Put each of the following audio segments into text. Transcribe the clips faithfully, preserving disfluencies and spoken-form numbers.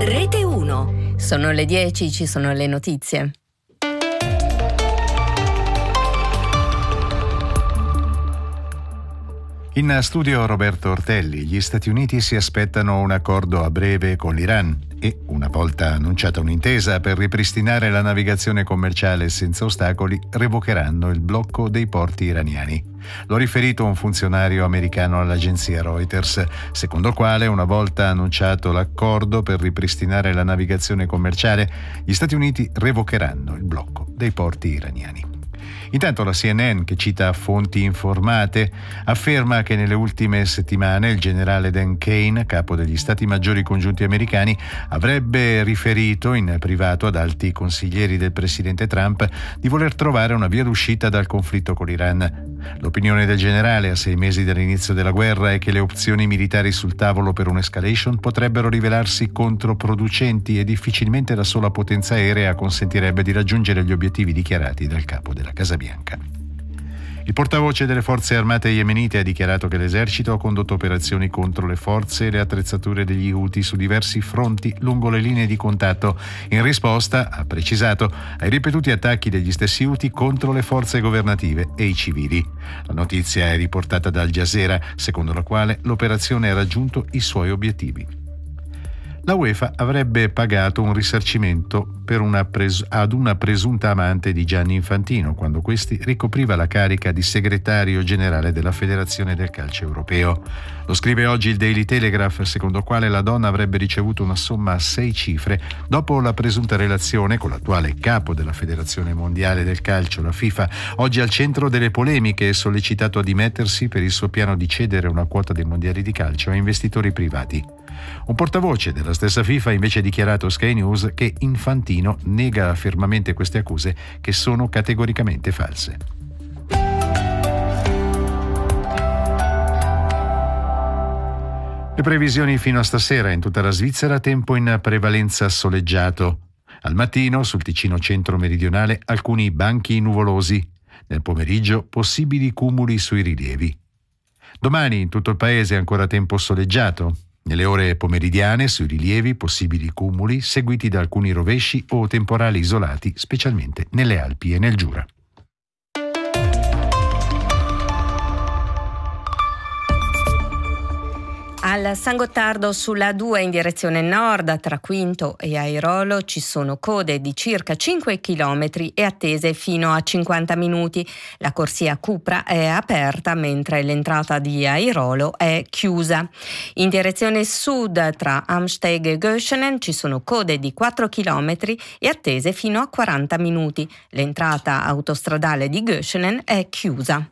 Rete uno. Sono le dieci, ci sono le notizie. In studio Roberto Ortelli. Gli Stati Uniti si aspettano un accordo a breve con l'Iran e, una volta annunciata un'intesa per ripristinare la navigazione commerciale senza ostacoli, revocheranno il blocco dei porti iraniani. L'ha riferito un funzionario americano all'agenzia Reuters, secondo il quale, una volta annunciato l'accordo per ripristinare la navigazione commerciale, gli Stati Uniti revocheranno il blocco dei porti iraniani. Intanto la C N N, che cita fonti informate, afferma che nelle ultime settimane il generale Dan Kane, capo degli Stati Maggiori Congiunti americani, avrebbe riferito in privato ad alti consiglieri del presidente Trump di voler trovare una via d'uscita dal conflitto con l'Iran. L'opinione del generale, a sei mesi dall'inizio della guerra, è che le opzioni militari sul tavolo per un'escalation potrebbero rivelarsi controproducenti e difficilmente la sola potenza aerea consentirebbe di raggiungere gli obiettivi dichiarati dal capo della Casa Bianca. Il portavoce delle forze armate yemenite ha dichiarato che l'esercito ha condotto operazioni contro le forze e le attrezzature degli Houthi su diversi fronti lungo le linee di contatto, in risposta, ha precisato, ai ripetuti attacchi degli stessi Houthi contro le forze governative e i civili. La notizia è riportata da Al Jazeera, secondo la quale l'operazione ha raggiunto i suoi obiettivi. La UEFA avrebbe pagato un risarcimento per una pres- ad una presunta amante di Gianni Infantino quando questi ricopriva la carica di segretario generale della Federazione del Calcio Europeo. Lo scrive oggi il Daily Telegraph, secondo il quale la donna avrebbe ricevuto una somma a sei cifre dopo la presunta relazione con l'attuale capo della Federazione Mondiale del Calcio, la FIFA, oggi al centro delle polemiche e sollecitato a dimettersi per il suo piano di cedere una quota dei mondiali di calcio a investitori privati. Un portavoce della stessa FIFA ha invece dichiarato a Sky News che Infantino nega fermamente queste accuse, che sono categoricamente false. Le previsioni fino a stasera: in tutta la Svizzera tempo in prevalenza soleggiato. Al mattino sul Ticino centro-meridionale alcuni banchi nuvolosi. Nel pomeriggio possibili cumuli sui rilievi. Domani in tutto il paese ancora tempo soleggiato. Nelle ore pomeridiane sui rilievi possibili cumuli seguiti da alcuni rovesci o temporali isolati, specialmente nelle Alpi e nel Giura. Al San Gottardo sulla A due in direzione nord tra Quinto e Airolo ci sono code di circa cinque chilometri e attese fino a cinquanta minuti. La corsia Cupra è aperta mentre l'entrata di Airolo è chiusa. In direzione sud tra Amsteg e Göschenen ci sono code di quattro chilometri e attese fino a quaranta minuti. L'entrata autostradale di Göschenen è chiusa.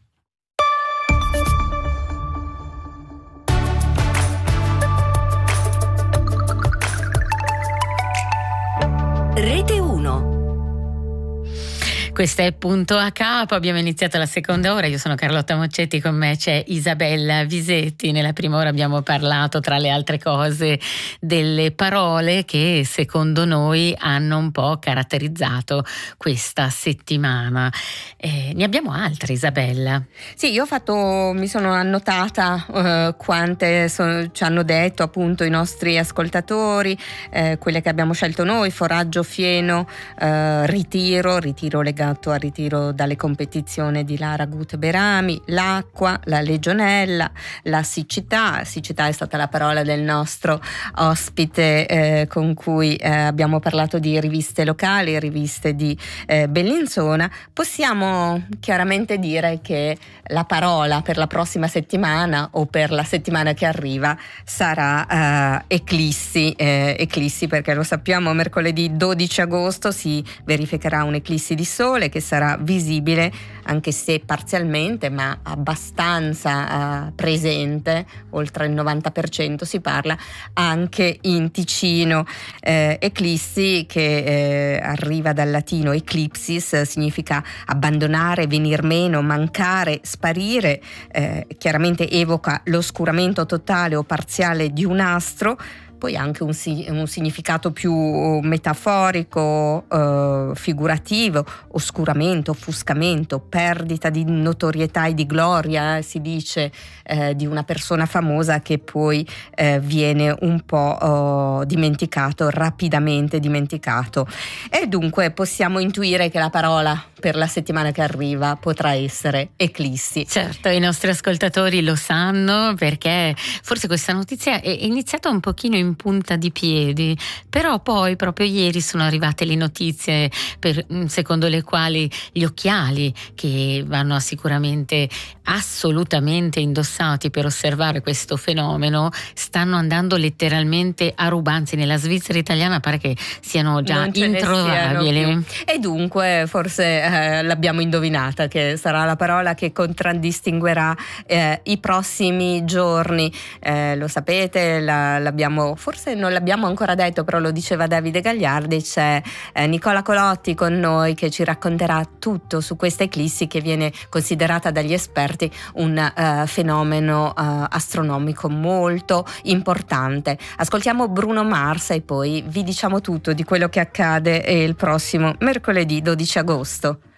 Rete uno. Questo è Punto a Capo, abbiamo iniziato la seconda ora, io sono Carlotta Moccetti, con me c'è Isabella Visetti. Nella prima ora abbiamo parlato, tra le altre cose, delle parole che secondo noi hanno un po' caratterizzato questa settimana. Eh, ne abbiamo altre, Isabella? Sì, io ho fatto, mi sono annotata eh, quante so, ci hanno detto appunto i nostri ascoltatori, eh, quelle che abbiamo scelto noi: foraggio, fieno, eh, ritiro, ritiro legato al ritiro dalle competizioni di Lara Gut Berami, l'acqua, la legionella, la siccità. Siccità è stata la parola del nostro ospite eh, con cui eh, abbiamo parlato di riviste locali, riviste di eh, Bellinzona. Possiamo chiaramente dire che la parola per la prossima settimana o per la settimana che arriva sarà eh, eclissi, eh, eclissi perché lo sappiamo, mercoledì dodici agosto si verificherà un'eclissi di sole che sarà visibile, anche se parzialmente, ma abbastanza uh, presente, oltre il novanta per cento si parla, anche in Ticino. Eh, eclissi, che eh, arriva dal latino eclipsis, significa abbandonare, venir meno, mancare, sparire, eh, chiaramente evoca l'oscuramento totale o parziale di un astro. poi anche un, un significato più metaforico, eh, figurativo, oscuramento, offuscamento, perdita di notorietà e di gloria, eh, si dice, eh, di una persona famosa che poi eh, viene un po' oh, dimenticato, rapidamente dimenticato. E dunque possiamo intuire che la parola per la settimana che arriva potrà essere eclissi. Certo, i nostri ascoltatori lo sanno, perché forse questa notizia è iniziata un pochino in punta di piedi, però poi proprio ieri sono arrivate le notizie per, secondo le quali gli occhiali, che vanno sicuramente assolutamente indossati per osservare questo fenomeno, stanno andando letteralmente a rubanzi. Nella Svizzera italiana pare che siano già introvabili. E dunque forse eh, l'abbiamo indovinata, che sarà la parola che contraddistinguerà eh, i prossimi giorni. Eh, lo sapete, la, l'abbiamo, forse non l'abbiamo ancora detto, però lo diceva Davide Gagliardi, c'è eh, Nicola Colotti con noi che ci racconterà tutto su questa eclissi, che viene considerata dagli esperti un uh, fenomeno uh, astronomico molto importante. Ascoltiamo Bruno Mars e poi vi diciamo tutto di quello che accade il prossimo mercoledì dodici agosto.